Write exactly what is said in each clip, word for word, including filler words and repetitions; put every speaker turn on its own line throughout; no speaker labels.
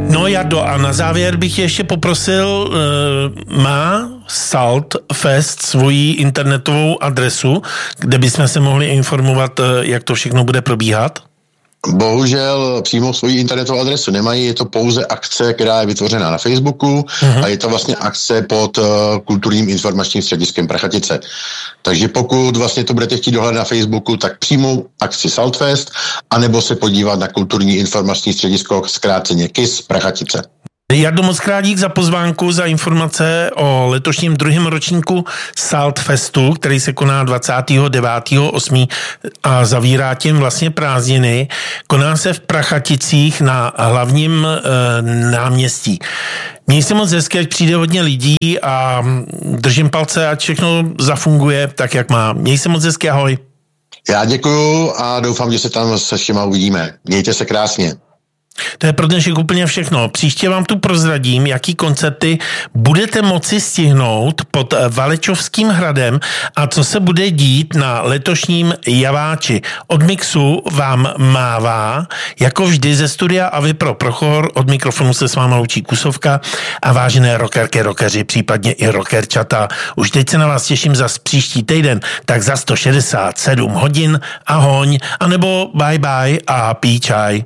No Jardo, a na závěr bych ještě poprosil, má Saltfest svoji internetovou adresu, kde bychom se mohli informovat, jak to všechno bude probíhat?
Bohužel přímo svoji internetovou adresu nemají, je to pouze akce, která je vytvořena na Facebooku uh-huh. a je to vlastně akce pod uh, kulturním informačním střediskem Prachatice. Takže pokud vlastně to budete chtít dohledat na Facebooku, tak přímo akci Saltfest, anebo se podívat na kulturní informační středisko, zkráceně K I S Prachatice.
Jardo, moc krát dík za pozvánku, za informace o letošním druhém ročníku Saltfestu, který se koná dvacátého devátého osmého a zavírá tím vlastně prázdniny. Koná se v Prachaticích na hlavním e, náměstí. Měj se moc hezky, ať přijde hodně lidí a držím palce, ať všechno zafunguje tak, jak má. Měj se moc hezky, ahoj.
Já děkuju a doufám, že se tam se všema uvidíme. Mějte se krásně.
To je pro dnešek úplně všechno. Příště vám tu prozradím, jaký koncerty budete moci stihnout pod Valečovským hradem a co se bude dít na letošním Javáči. Od mixu vám mává, jako vždy ze studia a vy pro Prochor, od mikrofonu se s váma loučí Kusovka a vážené rockerky, rockeři, případně i rockerčata. Už teď se na vás těším zas příští týden, tak za sto šedesát sedm hodin, ahoň, anebo bye bye a pí čaj.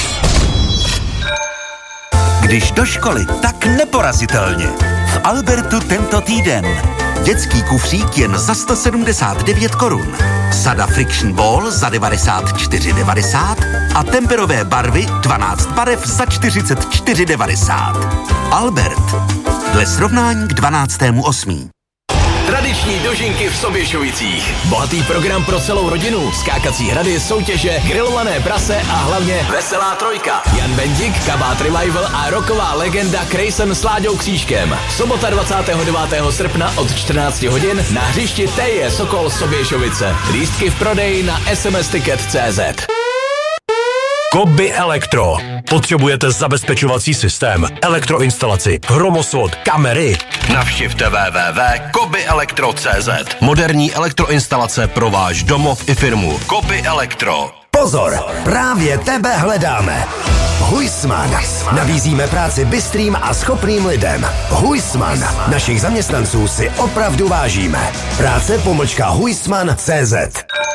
Když do školy, tak neporazitelně. V Albertu tento týden. Dětský kufřík jen za sto sedmdesát devět korun. Sada Friction Ball za devadesát čtyři devadesát a temperové barvy dvanáct barev za čtyřicet čtyři devadesát. Albert. Dle srovnání k dvanáctému osmého
Tradiční dožinky v Soběšovicích. Bohatý program pro celou rodinu, skákací hrady, soutěže, grilované prase a hlavně veselá trojka. Jan Bendik, Kabát Revival a rocková legenda Krejsen s Láďou Křížkem. Sobota dvacátého devátého srpna od čtrnáct hodin na hřišti T J Sokol Soběšovice. Lístky v prodeji na es em es ticket tečka cé zet.
Koby Elektro. Potřebujete zabezpečovací systém, elektroinstalaci, hromosvod, kamery? Navštivte w w w tečka koby elektro tečka cé zet. Moderní elektroinstalace pro váš domov i firmu. Koby Elektro.
Pozor, právě tebe hledáme. Huisman. Nabízíme práci bystrým a schopným lidem. Huisman. Našich zaměstnanců si opravdu vážíme. Práce pomlčka huisman tečka cé zet.